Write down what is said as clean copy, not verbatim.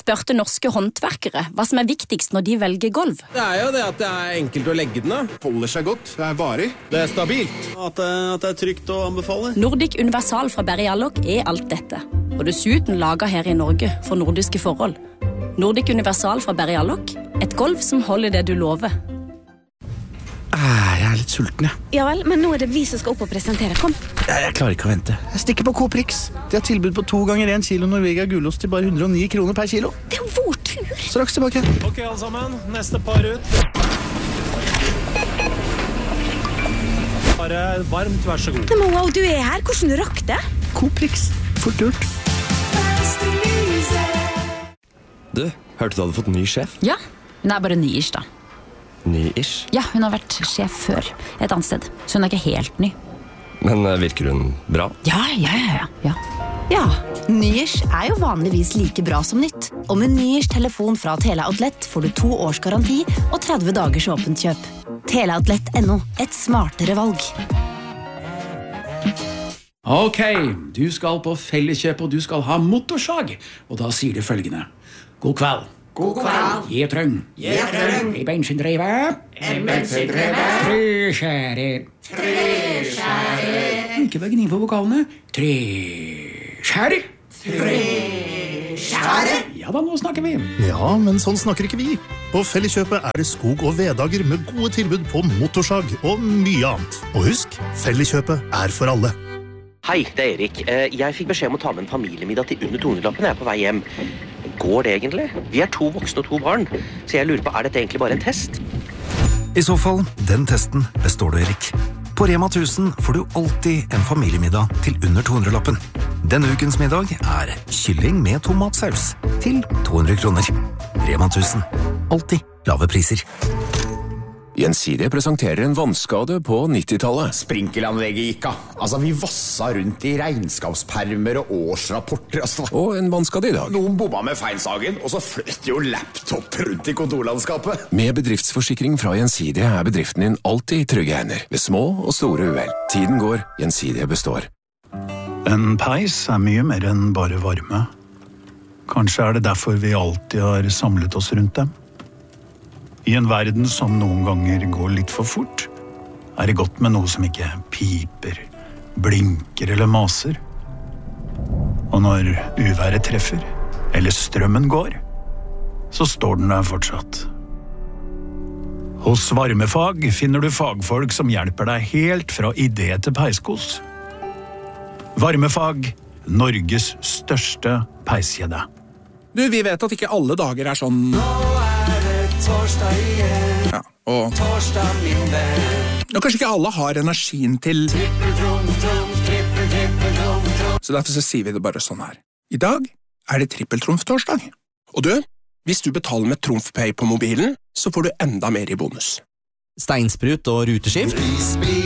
spurte norske håndverkere hva som viktigst når de velger gulv. Det jo det at det enkelt å legge den av. Holder seg godt, det varig. Det stabilt. At det trygt å anbefale. Nordic Universal fra Berg Allok alt dette. Og dessuten laget her i Norge for nordiske forhold. Nordic Universal fra Berg Allok, et gulv som holder det du lover. Jeg litt sulten, jeg. Ja vel, men nå det vi som skal opp og presentere. Kom. Jeg klarer ikke å vente. Jeg stikker på Coprix. De har tilbud på 2 ganger 1 kilo Norvegia gulost til bare 109 kroner per kilo. Det vår tur. Straks tilbake. Ok, alle sammen. Neste par ut. Bare varmt, vær så god. Men wow, du her. Hvordan du rakk det? Coprix. Fort gjort. Du, hørte du hadde fått ny sjef? Ja, hun bare ny-ish da. Ny-ish? Ja, hun har vært sjef før, et annet sted. Så hun ikke helt ny. Men virker hun bra? Ja. Ja, ny-ish jo vanligvis like bra som nytt. Og med ny-ish telefon fra Teleoutlet får du 2 års garanti og 30 dagers åpent kjøp. Teleoutlet.no, et smartere valg. Ok, du skal på Felleskjøp og du skal ha motorsag. Og da sier du følgende. God kveld. God kveld. Jeg trøng. I bensindrevet. Treskjærer. Ikke bare gni på vokalene. Treskjærer. Ja da, nå snakker vi. Ja, men sånn snakker ikke vi. På Felleskjøpet det skog- og veddager med gode tilbud på motorsag og mye annet. Og husk, Felleskjøpet for alle. Hei, det Erik. Jeg fikk beskjed om å ta med en familiemiddag til under 200-lappen. Jeg på vei hjem. Går det egentlig? Vi 2 voksne og 2 barn, så jeg lurer på, dette egentlig bare en test? I så fall, den testen består du, Erik. På Rema 1000 får du alltid en familiemiddag til under 200-lappen. Denne ukens middag kylling med tomatsaus til 200 kroner. Rema 1000. Alltid lave priser. Gjensidige presenterer en vannskade på 90-tallet. Sprinkelanlegget gikk av. Altså, vi vassa rundt i regnskapspermer og årsrapporter. Og en vannskade i dag. Noen bomma med feilsagen, og så fløt jo laptop rundt i kontorlandskapet. Med bedriftsforsikring fra Gjensidige bedriften din alltid i trygge hender. Ved små og store uhell. Tiden går, Gjensidige består. En peis mye mer enn bare varme. Kanskje det derfor vi alltid har samlet oss rundt dem. I en verden som noen ganger går litt for fort, det godt med noe som ikke piper, blinker eller maser. Og når uværet treffer, eller strømmen går, så står den der fortsatt. Hos Varmefag finner du fagfolk som hjelper deg helt fra idé til peiskos. Varmefag, Norges største peiskjede. Du, vi vet at ikke alle dager sånn... Torsdag igjen. Ja, og kanskje ikke alle har energien til Så derfor så sier vi det bare sånn her. I dag det trippeltrumf-torsdag. Og du, hvis du betaler med TrumfPay på mobilen, så får du enda mer i bonus. Steinsprut og ruteskift.